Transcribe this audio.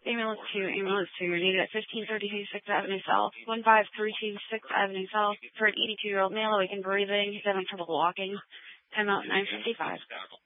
Ambulance 2, you're needed at 1532 6th Avenue South, 15326 6th Avenue South for an 82-year-old male awakened breathing. He's having trouble walking. Time out 9:55.